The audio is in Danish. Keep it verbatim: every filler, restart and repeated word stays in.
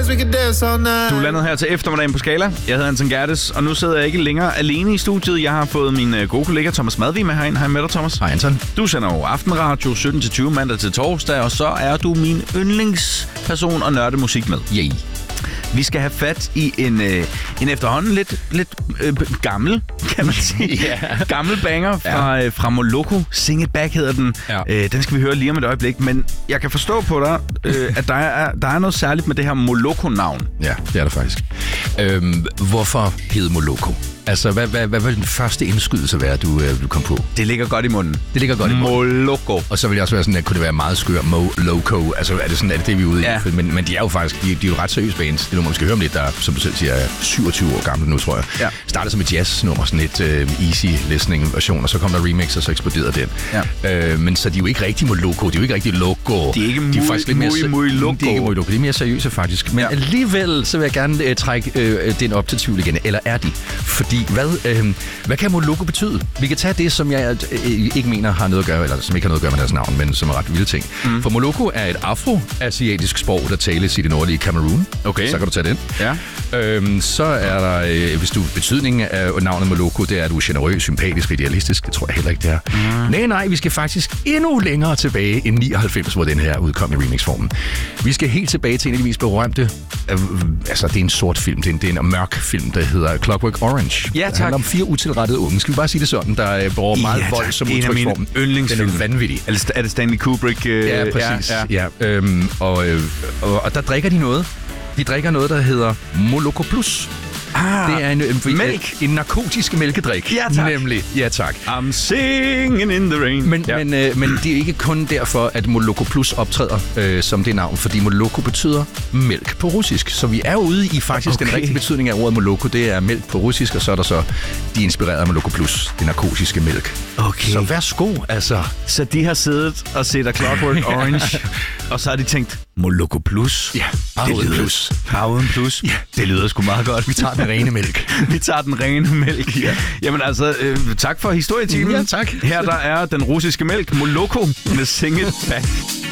dance, we can dance all night. Du er landet her til eftermiddagen på Skala. Jeg hedder Anton Gerdes, og nu sidder jeg ikke længere alene i studiet. Jeg har fået min øh, gode kollega Thomas Madvig med herinde. Hej med dig, Thomas. Hej, Anton. Du sender jo aftenradio sytten til tyve mandag til torsdag, og så er du min yndlingsperson at nørde musik med. Yay. Vi skal have fat i en, øh, en efterhånden lidt, lidt øh, gammel, kan man sige. Yeah. Gammel banger fra, Ja. øh, fra Moloko. Sing It Back hedder den. Ja. Øh, den skal vi høre lige om et øjeblik. Men jeg kan forstå på dig, øh, at der er, der er noget særligt med det her Moloko-navn. Ja, det er der faktisk. Øhm, hvorfor hed Moloko? Altså, hvad, hvad, hvad vil den første indskydelse være, du, øh, du kom på? Det ligger godt i munden. Det ligger godt i munden. Moloko. Og så vil jeg også være sådan, at kunne det være meget skør Moloko? Altså, er det sådan, er det det, vi er ude Ja. i? Men, men de er jo faktisk, de, de er jo ret seriøse bands. Det er nummer, man skal høre om lidt, der, som du selv siger, er syvogtyve år gammel nu, tror jeg. Ja. Startede som et jazz-nummer, sådan et øh, easy listening version, og så kom der remix, og så eksploderede den. Ja. Øh, men så de er jo ikke rigtig Moloko, de er jo ikke rigtig loco. De er ikke de er faktisk lidt mere, muy, muy loco. De er ikke muy loco, de er mere seriøse faktisk. Men Ja. ja. alligevel, så vil jeg gerne øh, trække øh, den op til tvivl igen. Eller er de? Fordi, hvad, øh, hvad kan Moloko betyde? Vi kan tage det, som jeg øh, ikke mener har noget at gøre, eller som ikke har noget at gøre med deres navn, men som er ret vilde ting. Mm. For Moloko er et afroasiatisk sprog, der tales i det nordlige Cameroon. Okay. Så kan du tage den. Ja. Øhm, så er der, øh, hvis du betydningen af navnet Moloko, det er, at du er generøs, sympatisk og idealistisk. Det tror jeg heller ikke, det er. Mm. Nej, nej, vi skal faktisk endnu længere tilbage end nioghalvfems, hvor den her udkom i remixformen. Vi skal helt tilbage til en af de mest berømte. Øh, altså, det er en sort film. Det er en, det er en mørk film, der hedder Clockwork Orange. Ja, tak. Det handler om fire utilrettede unge. Skal vi bare sige det sådan? Der øh, bruger meget Ja, vold tak. som En af mine udtryksform. yndlingsfilm. Den er vanvittig. Er det Stanley Kubrick? Øh, Ja, præcis. Ja, Ja, ja. Øhm, og, øh, og, og der drikker de noget. De drikker noget, der hedder Moloko Plus. Ah, Det er en, en, mælk. en narkotisk mælkedrik. Ja, tak. Nemlig. Ja, tak. I'm singing in the rain. Men, ja. men, øh, men det er ikke kun derfor, at Moloko Plus optræder øh, som det navn, fordi Moloko betyder mælk på russisk. Så vi er ude i faktisk okay. Den rigtige betydning af ordet Moloko. Det er mælk på russisk, og så er der så de inspirerede af Moloko Plus, det narkotiske mælk. Okay. Så værsgo, altså. Så de har siddet og set A Clockwork Orange, og så har de tænkt, Moloko Plus? Ja, bare det uden lyder, plus. Bare uden plus? Ja. Det lyder sgu meget godt. Vi tager den rene mælk. Vi tager den rene mælk. Ja. Jamen altså, øh, tak for historietimen. Ja, tak. Her der er den russiske mælk, Moloko, med Sing It Back.